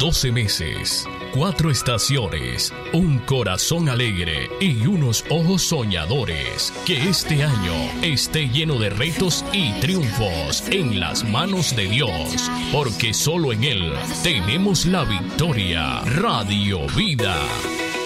12 meses, 4 estaciones, un corazón alegre y unos ojos soñadores. Que este año esté lleno de retos y triunfos en las manos de Dios, porque solo en Él tenemos la victoria. Radio Vida.